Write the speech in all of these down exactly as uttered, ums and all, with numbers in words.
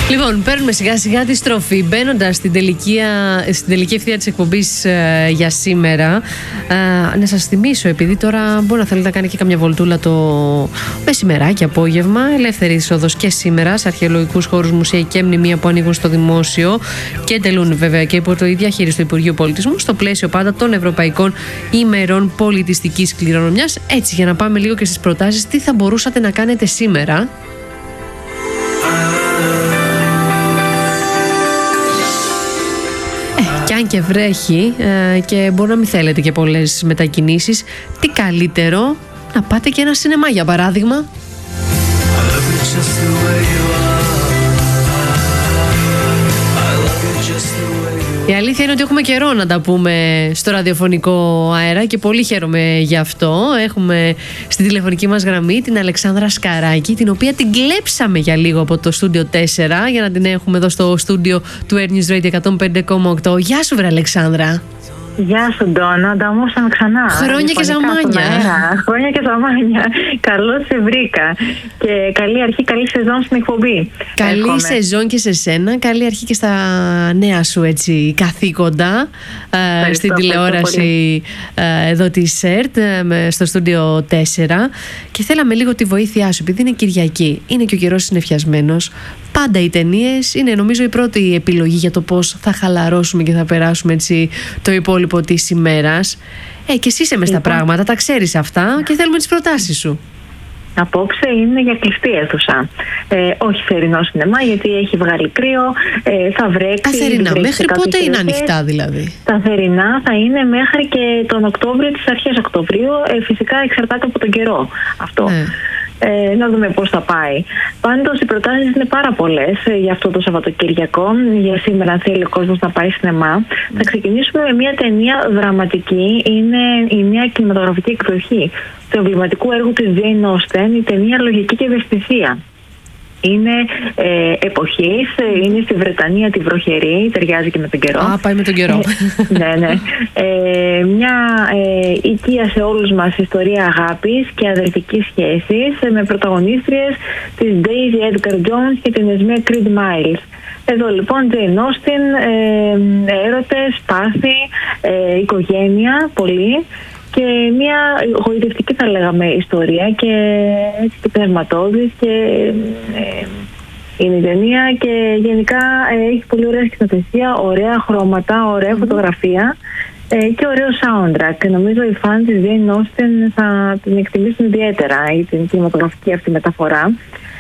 Λοιπόν, παίρνουμε σιγά σιγά τη στροφή, μπαίνοντας στην τελική, στην τελική ευθεία της εκπομπής ε, για σήμερα. Ε, να σας θυμίσω, επειδή τώρα μπορεί να θέλετε να κάνει και καμιά βολτούλα το μεσημεράκι, απόγευμα, ελεύθερη είσοδος και σήμερα σε αρχαιολογικούς χώρους, μουσεία και μνημεία που ανοίγουν στο δημόσιο και τελούν βέβαια και υπό τη διαχείριση του Υπουργείου Πολιτισμού, στο πλαίσιο πάντα των Ευρωπαϊκών ημερών πολιτιστικής κληρονομιάς. Έτσι, για να πάμε λίγο και στις προτάσεις, τι θα μπορούσατε να κάνετε σήμερα. Και αν και βρέχει ε, και μπορεί να μην θέλετε και πολλές μετακινήσεις, τι καλύτερο να πάτε και ένα σινεμά, για παράδειγμα. Η αλήθεια είναι ότι έχουμε καιρό να τα πούμε στο ραδιοφωνικό αέρα και πολύ χαίρομαι γι' αυτό. Έχουμε στη τηλεφωνική μας γραμμή την Αλεξάνδρα Σκαράκη, την οποία την κλέψαμε για λίγο από το στούντιο τέσσερα για να την έχουμε εδώ στο στούντιο του Air News Radio εκατόν πέντε κόμμα οκτώ. Γεια σου, βρε Αλεξάνδρα. Γεια σου, Ντόνα, ανταμώσαμε ξανά. Χρόνια και ζαμάνια. Χρόνια και ζαμάνια. Καλώς σε βρήκα. Και καλή αρχή, καλή σεζόν στην εκπομπή. Καλή Εύχομαι. σεζόν και σε σένα. Καλή αρχή και στα νέα σου έτσι καθήκοντα ε, στην τηλεόραση ε, εδώ της ΕΡΤ, ε, στο στούντιο τέσσερα. Και θέλαμε λίγο τη βοήθειά σου, επειδή είναι Κυριακή, είναι και ο καιρός συννεφιασμένος. Πάντα οι ταινίες είναι, νομίζω, η πρώτη επιλογή για το πώς θα χαλαρώσουμε και θα περάσουμε έτσι το υπόλοιπο της ημέρας. Ε, και εσύ είσαι μες στα πράγματα, τα ξέρεις αυτά και θέλουμε τις προτάσεις σου. Απόψε είναι για κλειστή αίθουσα. Ε, όχι θερινό σινεμά, γιατί έχει βγάλει κρύο, ε, θα βρέξει. Τα θερινά, μέχρι πότε είναι ανοιχτά δηλαδή? Τα θερινά θα είναι μέχρι και τον Οκτώβριο, τις αρχές Οκτωβρίου. Ε, φυσικά εξαρτάται από τον καιρό αυτό. Ναι. Ε, να δούμε πώς θα πάει. Πάντως οι προτάσεις είναι πάρα πολλές ε, για αυτό το Σαββατοκύριακο. Για σήμερα, αν θέλει ο κόσμος να πάει σινεμά, mm. θα ξεκινήσουμε με μια ταινία δραματική. Είναι η νέα κινηματογραφική εκδοχή του εμβληματικού έργου της Jane Austen, η ταινία Λογική και Ευαισθησία. Είναι ε, εποχής, είναι στη Βρετανία τη βροχερή, ταιριάζει και με τον καιρό. Α, πάει με τον καιρό. Ε, ναι, ναι. Ε, μια ε, οικία σε όλους μας ιστορία αγάπης και αδερφικής σχέσης, με πρωταγωνίστριες της Daisy Edgar Jones και την Esme Creed Miles. Εδώ λοιπόν Jane Austen, ε, έρωτες, πάθη, ε, οικογένεια, πολύ. Και μια γοητευτική, θα λέγαμε, ιστορία και έτσι και πνευματώδης και ε, είναι η ταινία και γενικά ε, έχει πολύ ωραία σκηνοθεσία, ωραία χρώματα, ωραία mm. φωτογραφία ε, και ωραίο soundtrack. Νομίζω οι φαν της Jane Austen θα την εκτιμήσουν ιδιαίτερα η την κινηματογραφική αυτή μεταφορά.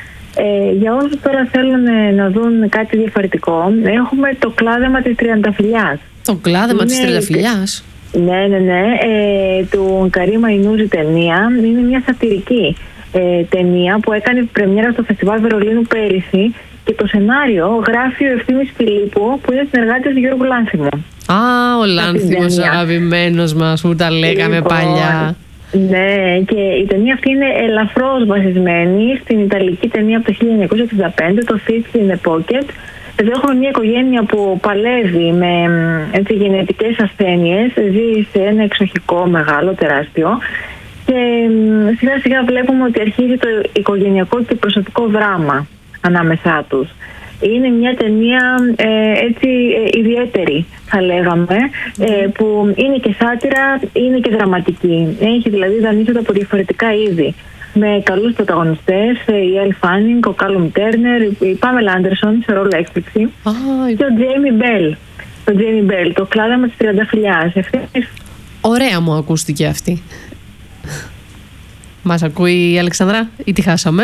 Ε, για όσους τώρα θέλουν να δουν κάτι διαφορετικό, έχουμε το κλάδεμα της Τριανταφυλλιάς. Το κλάδεμα της Τριανταφυλλιάς? Ναι, ναι, ναι. Ε, του Καρίμ Αϊνούζη ταινία. Είναι μια σατυρική ε, ταινία που έκανε πρεμιέρα στο Φεστιβάλ Βερολίνου πέρυσι και το σενάριο γράφει ο Ευθύμης Φιλίππου, που είναι συνεργάτης του Γιώργου Λάνθιμου. Α, ο Λάνθιμος αγαπημένος μας, που τα λέγαμε λοιπόν, παλιά. Ναι, και η ταινία αυτή είναι ελαφρώς βασισμένη στην ιταλική ταινία από το χίλια εννιακόσια εξήντα πέντε, το Fifth in the Pocket. Εδώ έχουμε μια οικογένεια που παλεύει με έτσι, γενετικές ασθένειες, ζει σε ένα εξοχικό μεγάλο, τεράστιο και σιγά σιγά βλέπουμε ότι αρχίζει το οικογενειακό και προσωπικό δράμα ανάμεσά τους. Είναι μια ταινία ε, έτσι ε, ιδιαίτερη, θα λέγαμε, ε, που είναι και σάτυρα, είναι και δραματική. Έχει δηλαδή δανείζεται από διαφορετικά είδη. Με καλούς πρωταγωνιστές, η Ελ Φάνινγκ, ο Κάλουμ Τέρνερ, η Πάμελα Άντερσον σε ρόλο έκπληξη oh, και ο Τζέιμι Μπέλ. Το Τζέιμι Μπέλ, το κλάδεμα της Τριανταφυλλιάς. Ωραία μου ακούστηκε αυτή. Μας ακούει η Αλεξανδρά ή τη χάσαμε?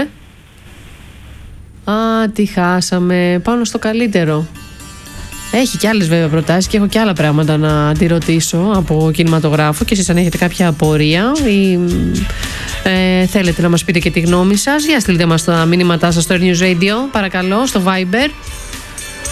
Α, τη χάσαμε. Πάνω στο καλύτερο. Έχει και άλλες βέβαια προτάσεις και έχω και άλλα πράγματα να τη ρωτήσω από κινηματογράφο και εσείς αν έχετε κάποια απορία ή ε, θέλετε να μας πείτε και τη γνώμη σας, για στείλτε μας τα μήνυματά σας στο Air News Radio, παρακαλώ, στο Viber